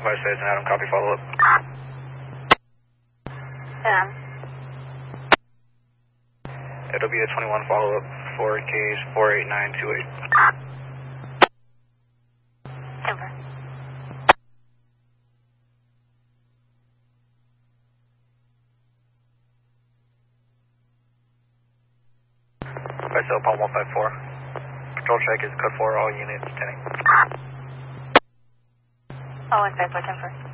Vice States and Adam, copy follow-up. Yeah. It'll be a 21 follow-up for case 48928. Over. Vice L, Palm 154. Control check is code 4, all units 10. Oh, 154, 10 first.